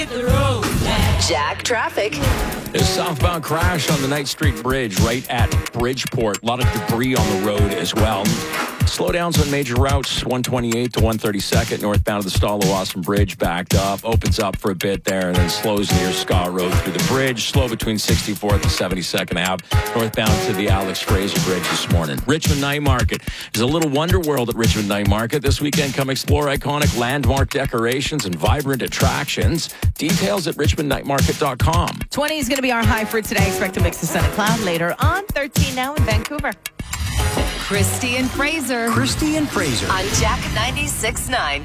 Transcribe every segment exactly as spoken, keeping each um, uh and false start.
Jack traffic. There's a southbound crash on the Knight Street Bridge right at Bridgeport. A lot of debris on the road as well. Slowdowns on major routes, one twenty-eight to one thirty-second, northbound of the Stalo-Austin Bridge, backed up, opens up for a bit there, and then slows near Scott Road through the bridge, slow between sixty-fourth and seventy-second Ave, northbound to the Alex Fraser Bridge this morning. Richmond Night Market. There's a little wonder world at Richmond Night Market. This weekend, come explore iconic landmark decorations and vibrant attractions. Details at richmond night market dot com. twenty is going to be our high for today. Expect a mix of sun and cloud later on. thirteen now in Vancouver. Christy and Fraser. Christy and Fraser. On Jack ninety-six point nine.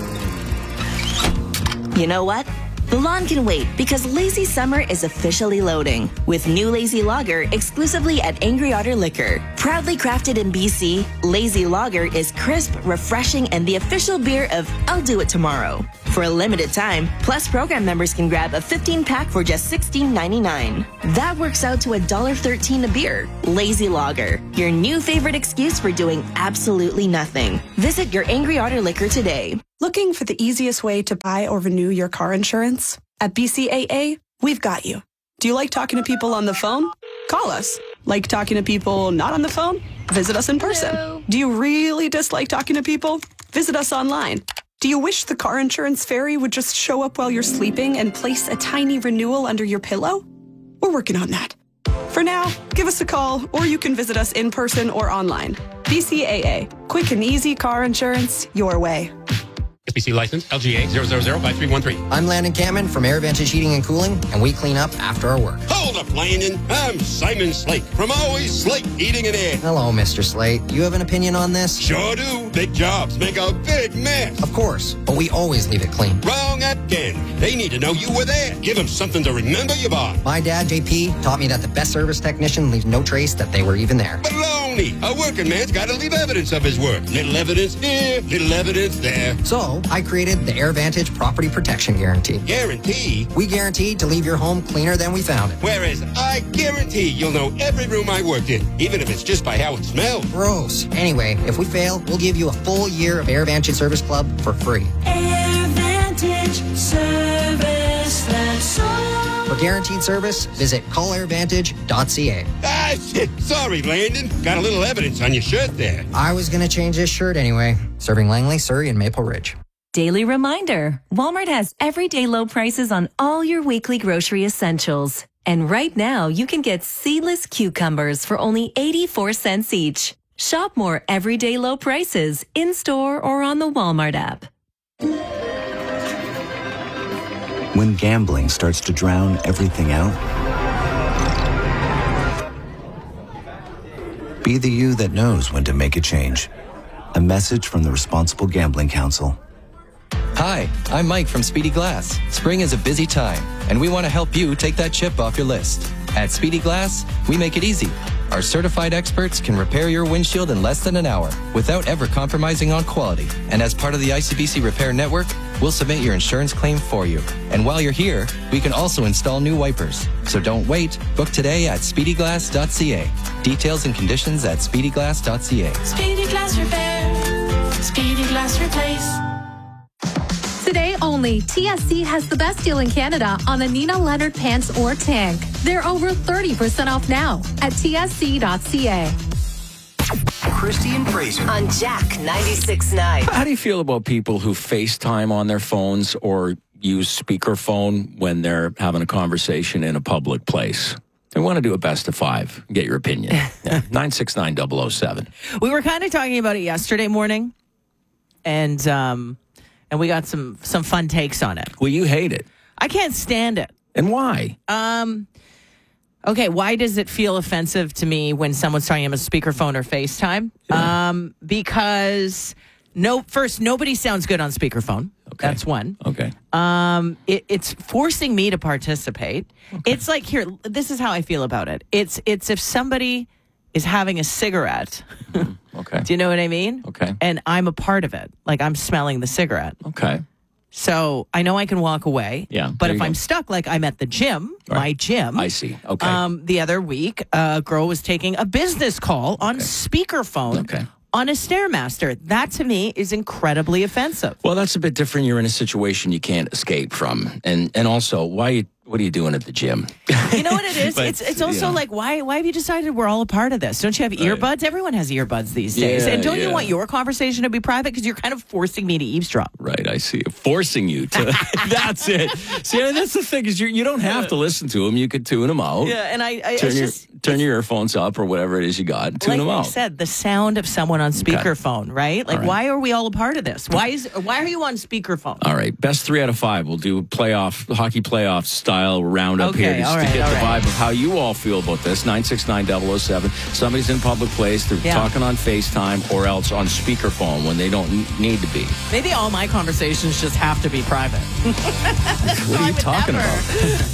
You know what? The lawn can wait because Lazy Summer is officially loading with new Lazy Lager exclusively at Angry Otter Liquor. Proudly crafted in B C, Lazy Lager is crisp, refreshing, and the official beer of I'll Do It Tomorrow. For a limited time, Plus program members can grab a fifteen pack for just sixteen ninety-nine. That works out to one dollar thirteen a beer. Lazy Lager, your new favorite excuse for doing absolutely nothing. Visit your Angry Otter Liquor today. Looking for the easiest way to buy or renew your car insurance? At B C A A, we've got you. Do you like talking to people on the phone? Call us. Like talking to people not on the phone? Visit us in person. Hello. Do you really dislike talking to people? Visit us online. Do you wish the car insurance fairy would just show up while you're sleeping and place a tiny renewal under your pillow? We're working on that. For now, give us a call, or you can visit us in person or online. B C A A. Quick and easy car insurance your way. S B C license, L G A zero zero zero five three one three. I'm Landon Cameron from AirVantage Heating and Cooling, and we clean up after our work. Hold up, Landon. I'm Simon Slate from Always Slate Heating and Air. Hello, Mister Slate. You have an opinion on this? Sure do. Big jobs make a big mess. Of course, but we always leave it clean. Wrong again. They need to know you were there. Give them something to remember you by. My dad, J P, taught me that the best service technician leaves no trace that they were even there. Baloney. A working man's got to leave evidence of his work. Little evidence here, little evidence there. So, I created the AirVantage Property Protection Guarantee. Guarantee? We guaranteed to leave your home cleaner than we found it. Whereas I guarantee you'll know every room I worked in, even if it's just by how it smells. Gross. Anyway, if we fail, we'll give you a full year of AirVantage Service Club for free. AirVantage Service, that's all. For guaranteed service, visit call air vantage dot c a. Ah, shit. Sorry, Landon. Got a little evidence on your shirt there. I was going to change this shirt anyway. Serving Langley, Surrey, and Maple Ridge. Daily reminder, Walmart has everyday low prices on all your weekly grocery essentials. And right now, you can get seedless cucumbers for only eighty-four cents each. Shop more everyday low prices in-store or on the Walmart app. When gambling starts to drown everything out, be the you that knows when to make a change. A message from the Responsible Gambling Council. Hi, I'm Mike from Speedy Glass. Spring is a busy time, and we want to help you take that chip off your list. At Speedy Glass, we make it easy. Our certified experts can repair your windshield in less than an hour without ever compromising on quality. And as part of the I C B C Repair Network, we'll submit your insurance claim for you. And while you're here, we can also install new wipers. So don't wait. Book today at speedy glass dot c a. Details and conditions at speedy glass dot c a. Speedy Glass Repair, Speedy Glass Replace. Today only, T S C has the best deal in Canada on the Nina Leonard pants or tank. They're over thirty percent off now at t s c dot c a. Christy and Fraser. On Jack ninety-six point nine. How do you feel about people who FaceTime on their phones or use speakerphone when they're having a conversation in a public place? I want to do a best of five. Get your opinion. Yeah. nine six nine double oh seven. We were kind of talking about it yesterday morning, and um, and we got some some fun takes on it. Well, you hate it. I can't stand it. And why? Um, okay, why does it feel offensive to me when someone's talking about speakerphone or FaceTime? Yeah. Um, because no, first, nobody sounds good on speakerphone. Okay. That's one. Okay. Um, it, it's forcing me to participate. Okay. It's like, here, this is how I feel about it. It's it's if somebody is having a cigarette. Mm, okay. Do you know what I mean? Okay. And I'm a part of it. Like, I'm smelling the cigarette. Okay. So I know I can walk away. Yeah. But if go. I'm stuck, like I'm at the gym, right. my gym. I see. Okay. Um, the other week, a girl was taking a business call on okay. speakerphone okay. on a Stairmaster. That to me is incredibly offensive. Well, that's a bit different. You're in a situation you can't escape from. And and also, why you, what are you doing at the gym? You know what it is? But, it's it's also you know. like, why why have you decided we're all a part of this? Don't you have earbuds? Right. Everyone has earbuds these days. Yeah, and don't yeah. you want your conversation to be private? Because you're kind of forcing me to earstrap. Right, I see. Forcing you to. That's it. See, that's the thing is you you don't have to listen to them. You could tune them out. Yeah, and I, I turn it's your just, turn your earphones up or whatever it is you got. And tune like them I out. said, the sound of someone on speakerphone, right? Like, right. why are we all a part of this? Why is why are you on speakerphone? All right, best three out of five. We'll do playoff hockey playoff style roundup Okay, here just all to right, get all the right. vibe of how you all feel about this. nine six nine double oh seven. Somebody's in public place. They're Yeah. talking on FaceTime or else on speakerphone when they don't n- need to be. Maybe all my conversations just have to be private. What are you talking about?